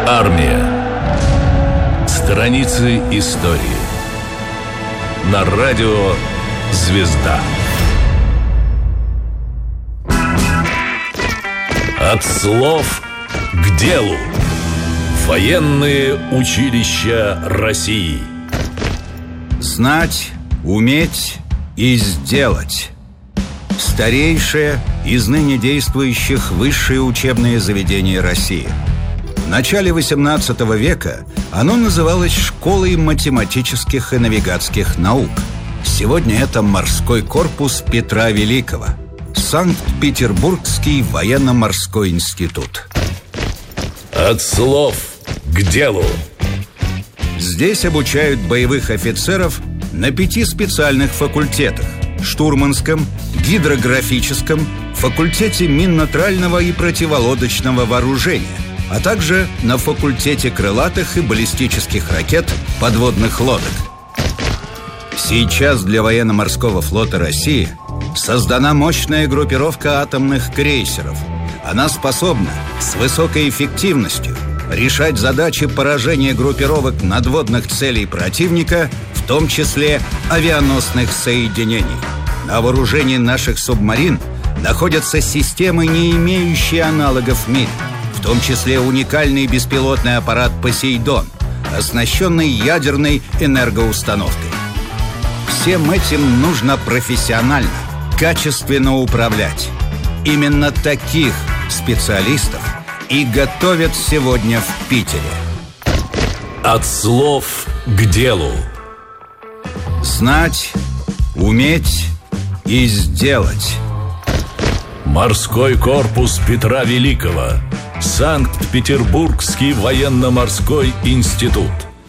Армия. Страницы истории. На радио «Звезда». От слов к делу. Военные училища России. Знать, уметь и сделать. Старейшее из ныне действующих высшее учебное заведение России. В начале XVIII века оно называлось Школой математических и навигатских наук. Сегодня это морской корпус Петра Великого, Санкт-Петербургский военно-морской институт. От слов к делу. Здесь обучают боевых офицеров на 5 специальных факультетах: штурманском, гидрографическом, факультете минно-трального и противолодочного вооружения, а также на факультете крылатых и баллистических ракет, подводных лодок. Сейчас для военно-морского флота России создана мощная группировка атомных крейсеров. Она способна с высокой эффективностью решать задачи поражения группировок надводных целей противника, в том числе авианосных соединений. На вооружении наших субмарин находятся системы, не имеющие аналогов в мире, в том числе уникальный беспилотный аппарат «Посейдон», оснащенный ядерной энергоустановкой. Всем этим нужно профессионально, качественно управлять. Именно таких специалистов и готовят сегодня в Питере. От слов к делу. Знать, уметь и сделать. Морской корпус Петра Великого. Санкт-Петербургский военно-морской институт.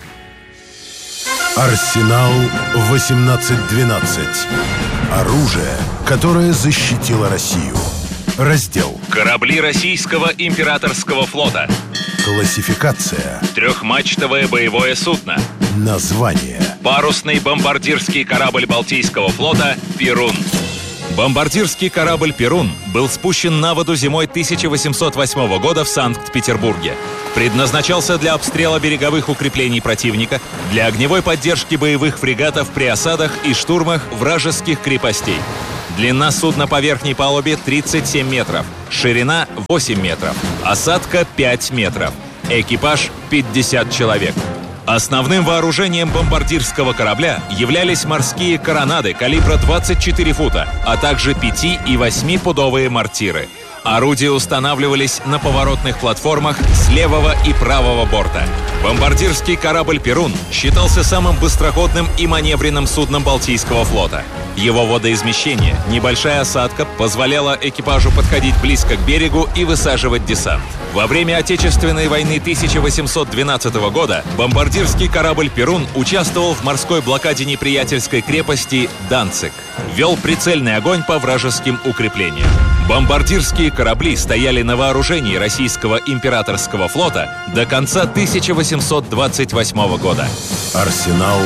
Арсенал 1812. Оружие, которое защитило Россию. Раздел: корабли российского императорского флота. Классификация: трехмачтовое боевое судно. Название: парусный бомбардирский корабль Балтийского флота «Перун». Бомбардирский корабль «Перун» был спущен на воду зимой 1808 года в Санкт-Петербурге. Предназначался для обстрела береговых укреплений противника, для огневой поддержки боевых фрегатов при осадах и штурмах вражеских крепостей. Длина судна по верхней палубе 37 метров, ширина 8 метров, осадка 5 метров, экипаж 50 человек. Основным вооружением бомбардирского корабля являлись морские коронады калибра 24 фута, а также 5- и 8-пудовые мортиры. Орудия устанавливались на поворотных платформах с левого и правого борта. Бомбардирский корабль «Перун» считался самым быстроходным и маневренным судном Балтийского флота. Его водоизмещение, небольшая осадка позволяла экипажу подходить близко к берегу и высаживать десант. Во время Отечественной войны 1812 года бомбардирский корабль «Перун» участвовал в морской блокаде неприятельской крепости Данциг. Вел прицельный огонь по вражеским укреплениям. Бомбардирские корабли стояли на вооружении российского императорского флота до конца 1828 года. Арсенал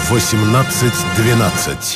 1812.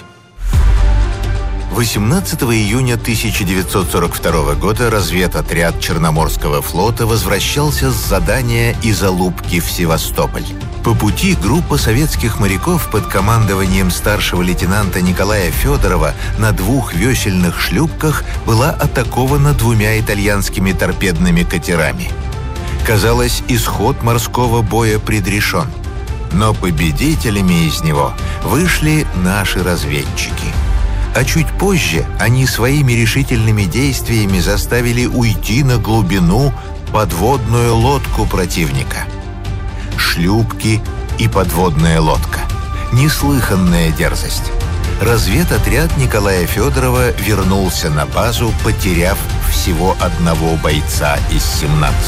18 июня 1942 года разведотряд Черноморского флота возвращался с задания из Алупки в Севастополь. По пути группа советских моряков под командованием старшего лейтенанта Николая Федорова на 2 весельных шлюпках была атакована 2 итальянскими торпедными катерами. Казалось, исход морского боя предрешен. Но победителями из него вышли наши разведчики. А чуть позже они своими решительными действиями заставили уйти на глубину подводную лодку противника. Шлюпки и подводная лодка. Неслыханная дерзость. Разведотряд Николая Федорова вернулся на базу, потеряв всего 1 бойца из 17.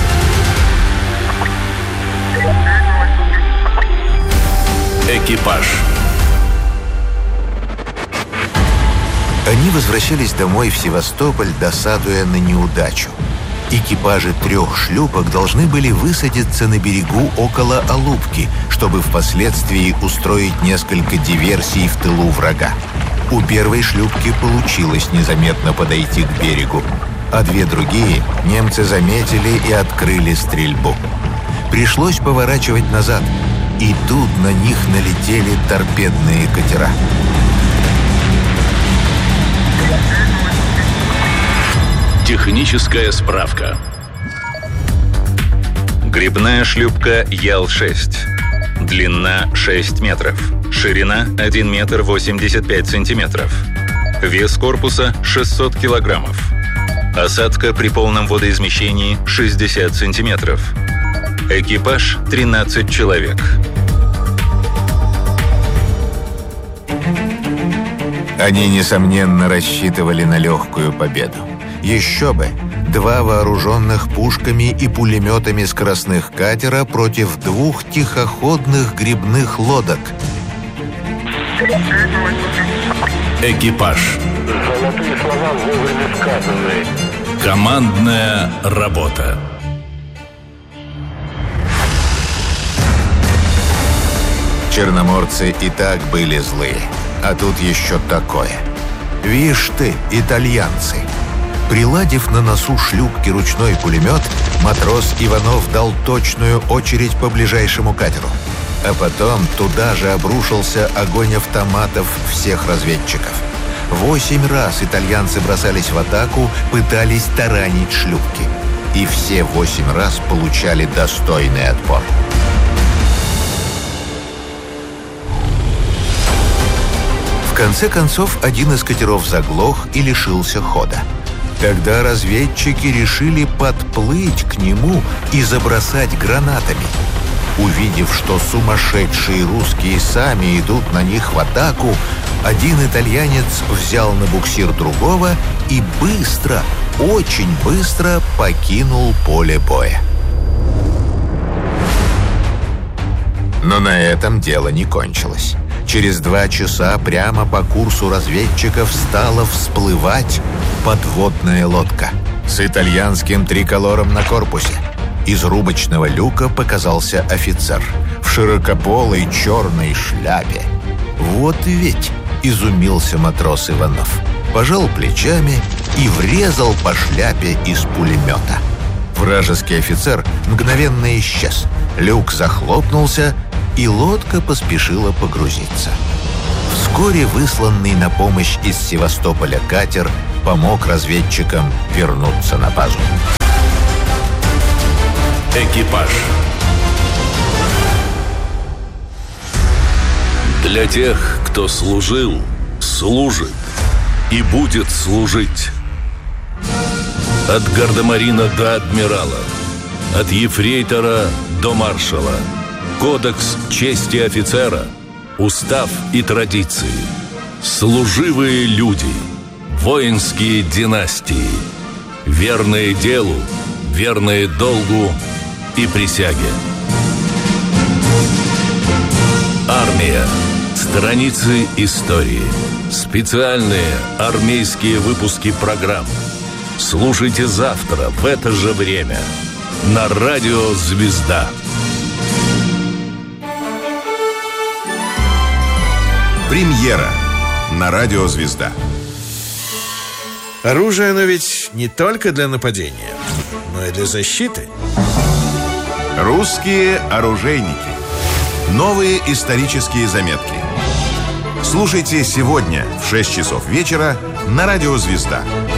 Экипаж. Они возвращались домой в Севастополь, досадуя на неудачу. Экипажи 3 шлюпок должны были высадиться на берегу около Алупки, чтобы впоследствии устроить несколько диверсий в тылу врага. У первой шлюпки получилось незаметно подойти к берегу, а 2 другие немцы заметили и открыли стрельбу. Пришлось поворачивать назад. И тут на них налетели торпедные катера. Техническая справка. Грибная шлюпка Ял-6. Длина 6 метров. Ширина 1 метр 85 сантиметров. Вес корпуса 600 килограммов. Осадка при полном водоизмещении 60 сантиметров. Экипаж 13 человек. Они, несомненно, рассчитывали на легкую победу. Еще бы! 2 вооруженных пушками и пулеметами скоростных катера против 2 тихоходных грибных лодок. Экипаж. Золотые слова вовремя сказаны. Командная работа. Черноморцы и так были злые. А тут еще такое. Вишь ты, итальянцы! Приладив на носу шлюпки ручной пулемет, матрос Иванов дал точную очередь по ближайшему катеру. А потом туда же обрушился огонь автоматов всех разведчиков. 8 раз итальянцы бросались в атаку, пытались таранить шлюпки. И все 8 раз получали достойный отпор. В конце концов, один из катеров заглох и лишился хода. Тогда разведчики решили подплыть к нему и забросать гранатами. Увидев, что сумасшедшие русские сами идут на них в атаку, один итальянец взял на буксир другого и быстро, очень быстро покинул поле боя. Но на этом дело не кончилось. Через 2 часа прямо по курсу разведчиков стала всплывать подводная лодка с итальянским триколором на корпусе. Из рубочного люка показался офицер в широкополой черной шляпе. «Вот ведь!» — изумился матрос Иванов. Пожал плечами и врезал по шляпе из пулемета. Вражеский офицер мгновенно исчез. Люк захлопнулся, и лодка поспешила погрузиться. Вскоре высланный на помощь из Севастополя катер помог разведчикам вернуться на базу. Экипаж. Для тех, кто служил, служит и будет служить. От гардемарина до адмирала, от ефрейтора до маршала. Кодекс чести офицера, устав и традиции. Служивые люди, воинские династии. Верные делу, верные долгу и присяге. Армия. Страницы истории. Специальные армейские выпуски программ. Слушайте завтра в это же время на радио «Звезда». Премьера на радио «Звезда». Оружие, оно ведь не только для нападения, но и для защиты. Русские оружейники. Новые исторические заметки. Слушайте сегодня в 6 часов вечера на радио «Звезда».